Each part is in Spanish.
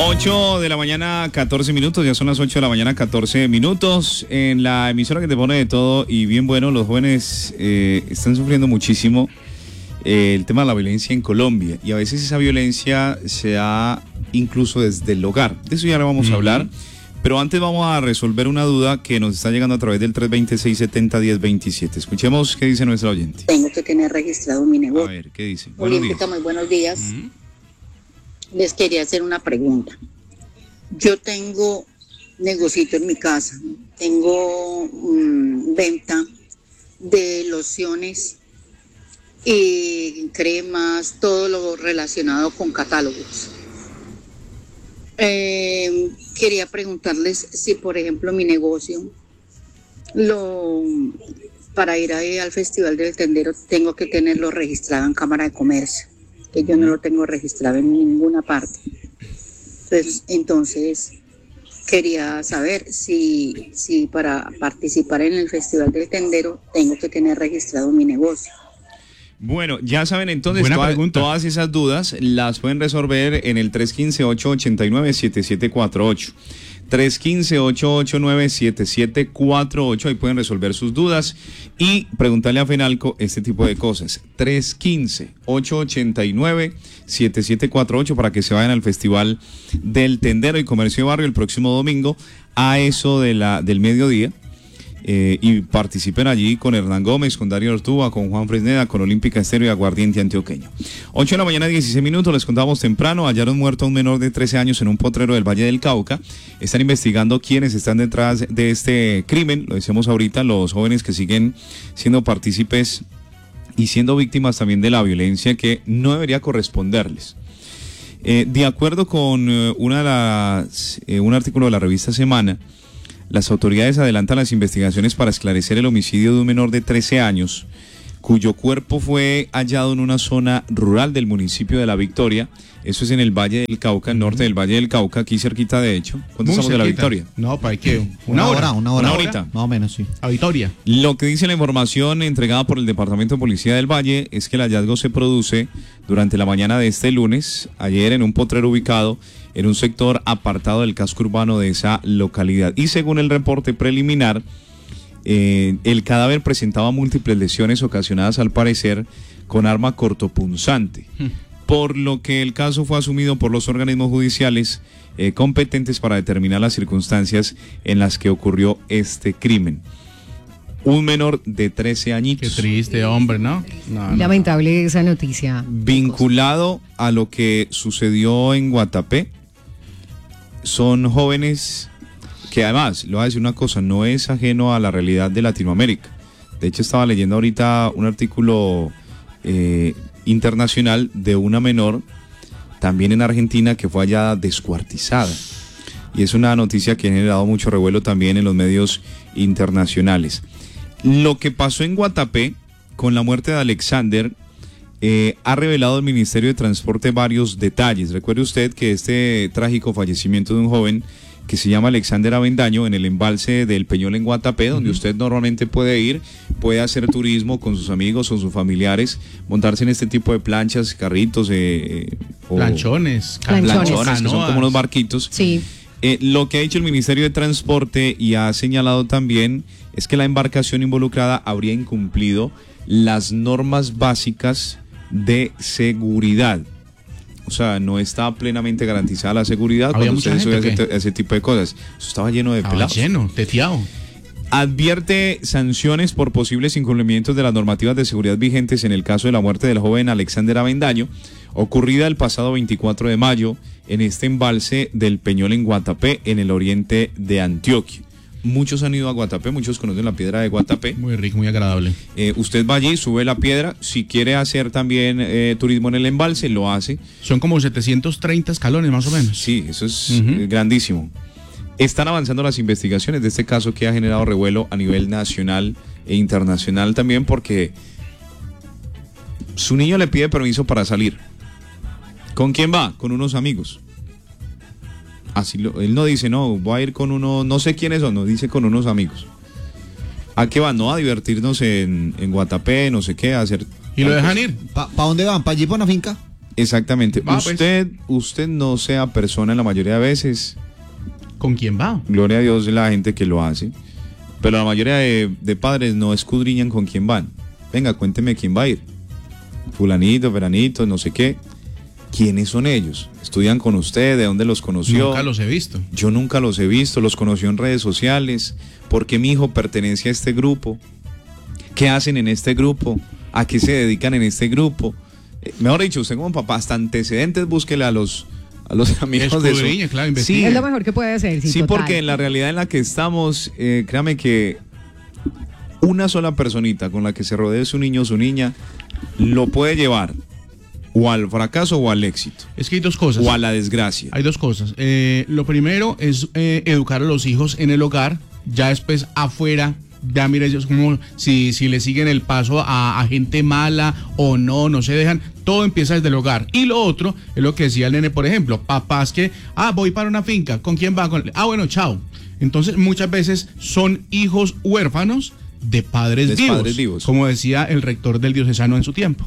8 de la mañana, 14 minutos, ya son las 8 de la mañana, 14 minutos. En la emisora que te pone de todo y bien bueno, los jóvenes están sufriendo muchísimo el tema de la violencia en Colombia. Y a veces esa violencia se da incluso desde el hogar. De eso ya le vamos a hablar. Pero antes vamos a resolver una duda que nos está llegando a través del 320-670-1027. Escuchemos qué dice nuestra oyente. Tengo que tener registrado mi negocio. A ver, ¿qué dice? Olímpica, muy buenos días. Les quería hacer una pregunta. Yo tengo negocito en mi casa. Tengo venta de lociones y cremas, todo lo relacionado con catálogos. Quería preguntarles si, por ejemplo, mi negocio, para ir al Festival del Tendero, tengo que tenerlo registrado en Cámara de Comercio, que yo no lo tengo registrado en ninguna parte. Entonces quería saber si para participar en el Festival del Tendero tengo que tener registrado mi negocio. Bueno, ya saben entonces, todas esas dudas las pueden resolver en el 315-889-7748. 315-889-7748, ahí pueden resolver sus dudas y preguntarle a Fenalco este tipo de cosas. 315-889-7748 para que se vayan al Festival del Tendero y Comercio de Barrio el próximo domingo a eso del mediodía. Y participen allí con Hernán Gómez, con Darío Ortúa, con Juan Fresneda, con Olímpica Estéreo y Aguardiente Antioqueño. 8 de la mañana, 16 minutos, les contamos temprano, hallaron muerto a un menor de 13 años en un potrero del Valle del Cauca. Están investigando quiénes están detrás de este crimen, lo decimos ahorita, los jóvenes que siguen siendo partícipes y siendo víctimas también de la violencia que no debería corresponderles. De acuerdo con un artículo de la revista Semana, las autoridades adelantan las investigaciones para esclarecer el homicidio de un menor de 13 años, cuyo cuerpo fue hallado en una zona rural del municipio de La Victoria. Eso es en el Valle del Cauca, norte del Valle del Cauca, aquí cerquita de hecho. ¿Cuánto estamos de La Victoria? No, ¿para qué? Una horita. Más o menos, sí. A Victoria. Lo que dice la información entregada por el Departamento de Policía del Valle es que el hallazgo se produce durante la mañana de este lunes, ayer en un potrero ubicado en un sector apartado del casco urbano de esa localidad. Y según el reporte preliminar, el cadáver presentaba múltiples lesiones ocasionadas al parecer con arma cortopunzante, por lo que el caso fue asumido por los organismos judiciales competentes para determinar las circunstancias en las que ocurrió este crimen. Un menor de 13 añitos. Qué triste, hombre, ¿no? Lamentable esa noticia. Vinculado a lo que sucedió en Guatapé, son jóvenes que además, le voy a decir una cosa, no es ajeno a la realidad de Latinoamérica. De hecho, estaba leyendo ahorita un artículo internacional de una menor, también en Argentina, que fue hallada descuartizada. Y es una noticia que ha generado mucho revuelo también en los medios internacionales. Lo que pasó en Guatapé con la muerte de Alexander ha revelado el Ministerio de Transporte varios detalles. Recuerde usted que este trágico fallecimiento de un joven que se llama Alexander Avendaño en el embalse del Peñol en Guatapé, donde usted normalmente puede ir, puede hacer turismo con sus amigos o sus familiares, montarse en este tipo de planchas, carritos, planchones, que son como unos barquitos. Sí. Lo que ha dicho el Ministerio de Transporte y ha señalado también es que la embarcación involucrada habría incumplido las normas básicas de seguridad. O sea, no está plenamente garantizada la seguridad cuando usted sube ese tipo de cosas. Eso estaba lleno de pelados. Lleno, teteado. Advierte sanciones por posibles incumplimientos de las normativas de seguridad vigentes en el caso de la muerte del joven Alexander Avendaño, ocurrida el pasado 24 de mayo en este embalse del Peñol en Guatapé, en el oriente de Antioquia. Muchos han ido a Guatapé, muchos conocen la piedra de Guatapé. Muy rico, muy agradable. Usted va allí, sube la piedra. Si quiere hacer también turismo en el embalse, lo hace. Son como 730 escalones más o menos. Sí, eso es grandísimo. Están avanzando las investigaciones de este caso que ha generado revuelo a nivel nacional e internacional también, porque su niño le pide permiso para salir. ¿Con quién va? Con unos amigos. Él no dice, no, voy a ir con uno, no sé quiénes son, no, dice con unos amigos. ¿A qué van? No, a divertirnos en Guatapé, no sé qué, a hacer... ¿Y lo dejan ir? ¿Para dónde van? ¿Para allí, para una finca? Exactamente. Va, pues. Usted no sea persona en la mayoría de veces. ¿Con quién va? Gloria a Dios de la gente que lo hace. Pero la mayoría de padres no escudriñan con quién van. Venga, cuénteme quién va a ir. Fulanito, veranito, no sé qué. ¿Quiénes son ellos? ¿Estudian con usted? ¿De dónde los conoció? Nunca los he visto. Yo nunca los he visto, los conoció en redes sociales. ¿Por qué mi hijo pertenece a este grupo? ¿Qué hacen en este grupo? ¿A qué se dedican en este grupo? Mejor dicho, usted como papá, hasta antecedentes búsquele a los amigos de Escudriña, su... claro, Sí, investiga. Es lo mejor que puede hacer. sí, total. porque en la realidad en la que estamos, créame que una sola personita con la que se rodee su niño o su niña lo puede llevar o al fracaso o al éxito. Es que hay dos cosas. O a la desgracia. Hay dos cosas. Lo primero es educar a los hijos en el hogar, ya después afuera. Ya mira, ellos como si le siguen el paso a gente mala o no se dejan, todo empieza desde el hogar. Y lo otro es lo que decía el nene, por ejemplo, papás que, voy para una finca, ¿con quién va? Bueno, chao. Entonces muchas veces son hijos huérfanos de padres vivos, como decía el rector del diocesano en su tiempo.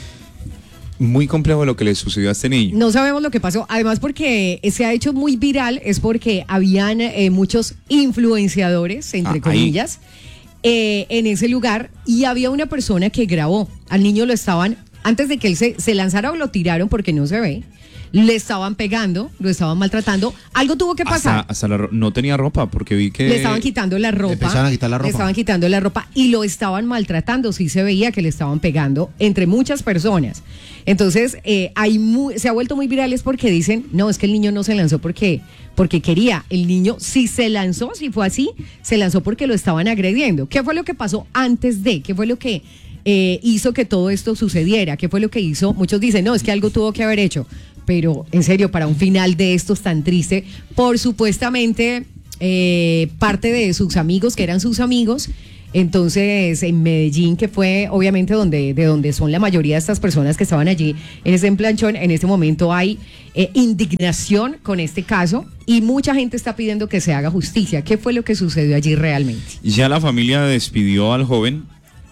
Muy complejo lo que le sucedió a este niño. No sabemos lo que pasó, además porque se ha hecho muy viral, es porque habían muchos influenciadores, entre comillas, en ese lugar, y había una persona que grabó, al niño lo estaban, antes de que él se lanzara o lo tiraron porque no se ve, le estaban pegando, lo estaban maltratando, algo tuvo que pasar. No tenía ropa porque vi que... Le estaban quitando la ropa. Le empezaron a quitar la ropa. Le estaban quitando la ropa y lo estaban maltratando, sí se veía que le estaban pegando entre muchas personas. Entonces, se ha vuelto muy viral es porque dicen, no, es que el niño no se lanzó porque quería. El niño, si se lanzó, si fue así, se lanzó porque lo estaban agrediendo. ¿Qué fue lo que pasó antes de? ¿Qué fue lo que hizo que todo esto sucediera? ¿Qué fue lo que hizo? Muchos dicen, no, es que algo tuvo que haber hecho. Pero, en serio, para un final de estos tan triste, por supuestamente parte de sus amigos, que eran sus amigos. Entonces, en Medellín, que fue obviamente de donde son la mayoría de estas personas que estaban allí en ese planchón, en este momento hay indignación con este caso y mucha gente está pidiendo que se haga justicia. ¿Qué fue lo que sucedió allí realmente? Ya la familia despidió al joven.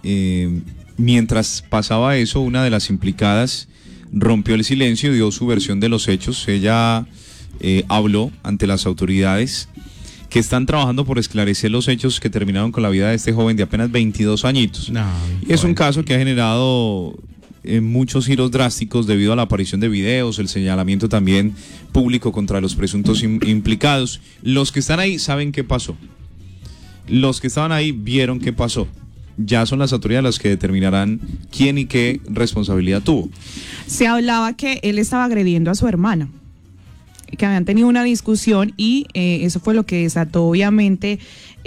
Mientras pasaba eso, una de las implicadas rompió el silencio y dio su versión de los hechos. Ella habló ante las autoridades que están trabajando por esclarecer los hechos que terminaron con la vida de este joven de apenas 22 añitos. Y es un caso que ha generado muchos giros drásticos debido a la aparición de videos, el señalamiento también público contra los presuntos implicados. Los que están ahí saben qué pasó. Los que estaban ahí vieron qué pasó. Ya son las autoridades las que determinarán quién y qué responsabilidad tuvo. Se hablaba que él estaba agrediendo a su hermana, que habían tenido una discusión y eso fue lo que desató obviamente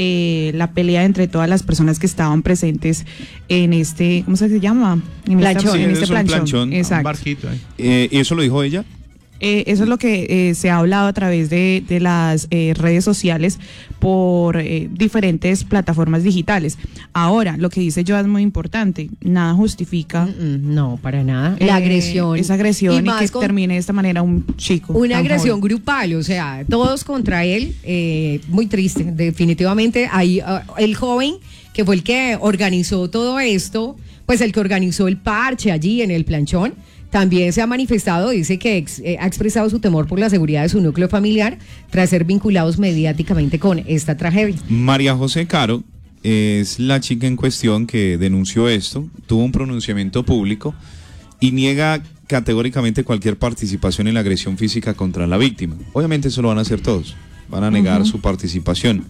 la pelea entre todas las personas que estaban presentes en este, ¿cómo se llama? En planchón. en este planchón. Exacto. Un barquito ahí. ¿Y eso lo dijo ella? Eso es lo que se ha hablado a través de las redes sociales por diferentes plataformas digitales. Ahora, lo que dice Joa es muy importante. Nada justifica. No, para nada. La agresión. Esa agresión y que con termine de esta manera un chico. una agresión grupal, o sea, todos contra él. Muy triste, definitivamente. Ahí, el joven, que fue el que organizó todo esto, pues el que organizó el parche allí en el planchón, también se ha manifestado, dice que ha expresado su temor por la seguridad de su núcleo familiar tras ser vinculados mediáticamente con esta tragedia. María José Caro es la chica en cuestión que denunció esto, tuvo un pronunciamiento público y niega categóricamente cualquier participación en la agresión física contra la víctima. Obviamente eso lo van a hacer todos, van a negar su participación.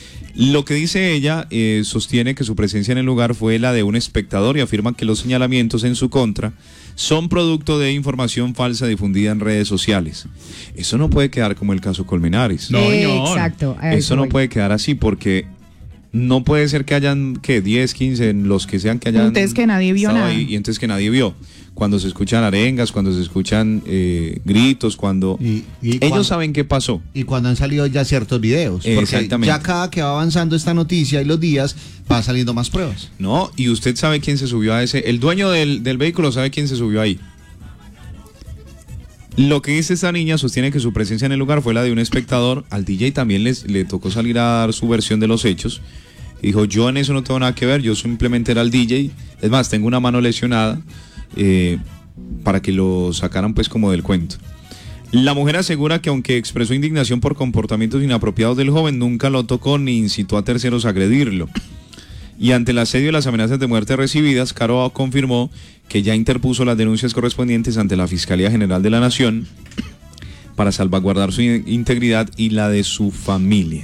Lo que dice ella, sostiene que su presencia en el lugar fue la de un espectador y afirma que los señalamientos en su contra son producto de información falsa difundida en redes sociales. Eso no puede quedar como el caso Colmenares. No, exacto. Eso no puede quedar así porque no puede ser que hayan, 10, 15, los que sean que hayan... Entonces que nadie vio nada. Ahí, y entonces que nadie vio. Cuando se escuchan arengas, cuando se escuchan gritos, cuando... ellos saben qué pasó. Y cuando han salido ya ciertos videos. Porque Exactamente. ya cada que va avanzando esta noticia y los días, va saliendo más pruebas. No, y usted sabe quién se subió a ese... El dueño del vehículo sabe quién se subió ahí. Lo que dice esta niña sostiene que su presencia en el lugar fue la de un espectador. Al DJ también le tocó salir a dar su versión de los hechos. Y dijo, yo en eso no tengo nada que ver, yo simplemente era el DJ. Es más, tengo una mano lesionada. para que lo sacaran pues como del cuento. La mujer asegura que aunque expresó indignación por comportamientos inapropiados del joven, nunca lo tocó ni incitó a terceros a agredirlo. Y ante el asedio y las amenazas de muerte recibidas, Caro confirmó que ya interpuso las denuncias correspondientes ante la Fiscalía General de la Nación para salvaguardar su integridad y la de su familia.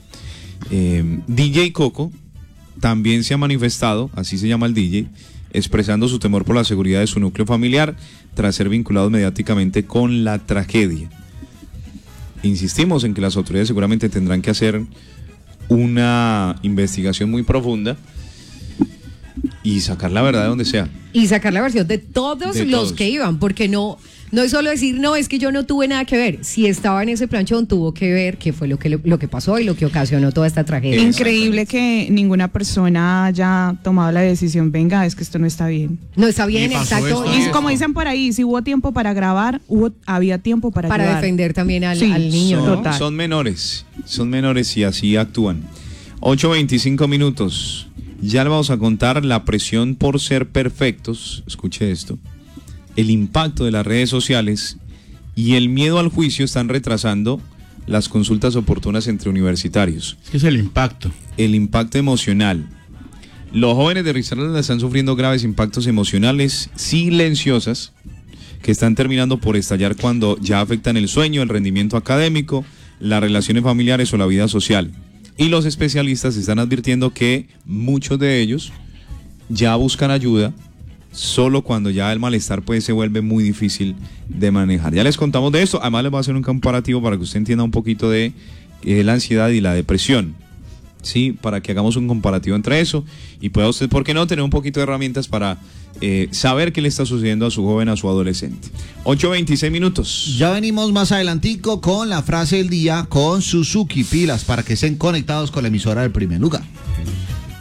DJ Coco también se ha manifestado, así se llama el DJ, expresando su temor por la seguridad de su núcleo familiar tras ser vinculado mediáticamente con la tragedia. Insistimos en que las autoridades seguramente tendrán que hacer una investigación muy profunda y sacar la verdad de donde sea. Y sacar la versión de todos los que iban, porque no es solo decir, no, es que yo no tuve nada que ver. Si estaba en ese planchón, tuvo que ver qué fue lo que pasó y lo que ocasionó toda esta tragedia. Increíble que ninguna persona haya tomado la decisión, venga, es que esto no está bien. No está bien, exacto. Y como dicen por ahí, si hubo tiempo para grabar, había tiempo para ayudar. Defender también al niño. Total. Son menores y así actúan. 8:25 minutos. Ya le vamos a contar la presión por ser perfectos. Escuche esto. El impacto de las redes sociales y el miedo al juicio están retrasando las consultas oportunas entre universitarios. ¿Qué es el impacto? El impacto emocional. Los jóvenes de Risaralda están sufriendo graves impactos emocionales silenciosas que están terminando por estallar cuando ya afectan el sueño, el rendimiento académico, las relaciones familiares o la vida social. Y los especialistas están advirtiendo que muchos de ellos ya buscan ayuda solo cuando ya el malestar pues se vuelve muy difícil de manejar. Ya les contamos de esto, además les voy a hacer un comparativo para que usted entienda un poquito de la ansiedad y la depresión, ¿sí? Para que hagamos un comparativo entre eso y pueda usted, ¿por qué no?, tener un poquito de herramientas para saber qué le está sucediendo a su joven, a su adolescente. 8:26 minutos. Ya venimos más adelantico con la frase del día con Suzuki, pilas para que estén conectados con la emisora del primer lugar.